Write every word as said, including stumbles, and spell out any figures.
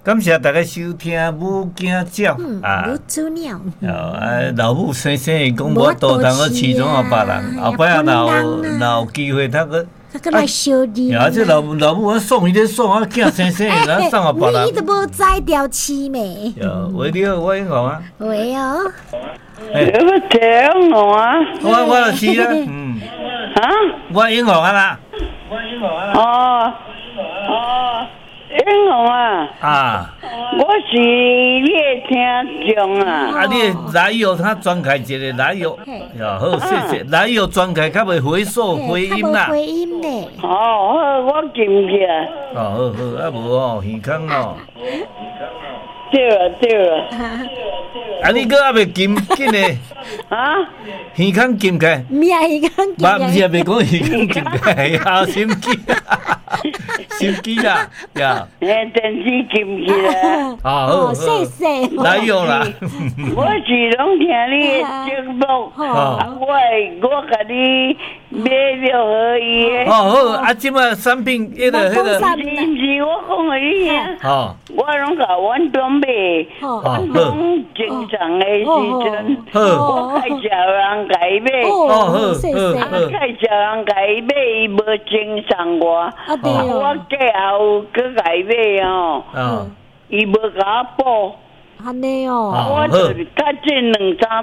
感谢大家收听母囝鸟、 嗯、 啊， 母猪鸟。 哦啊，老母生生伊讲无多通去饲种互别人，后摆啊，若有若有机会，他个。 他个来烧你。 啊，这老老母我送伊咧送啊，囝生生的，然后送互别人。 你都无知条饲咩？ 哟，为了我英雄啊。 喂哦。 哎，我英雄啊。 我我就是啊，嗯。 啊？ 我英雄啊啦。我英雄啊啦。 哦哦。英雄啊！ 啊， 我是你的听众啊！ 啊，你来由他转开一个来由，哟好，谢谢。来由转开，较袂回溯回音啦。 回音呢？ 哦，好，我记唔起来。 哦，好好，啊无哦，耳孔哦。 对了对了。 啊，你搁还袂禁紧嘞？ 啊？ 耳孔禁开？ 咩耳孔禁开？ 唔是啊，袂讲耳孔禁开，后心机。心机啦，呀！ 诶，电视记唔起来。 哦，好， 谢谢。 来用啦。 我是拢听你的节目，啊，我我甲你买了而已。 哦好，啊，即摆产品迄个迄个， 是毋是我讲的你啊？ 哦， 我拢甲阮东买，阮拢正常的时阵，我介绍人甲伊买， 哦好， 谢谢。 啊，介绍人甲伊买，伊无正常我， 啊对哦。 我计后佮甲伊买哦，伊无甲我补， 安尼哦， 我就较近两三。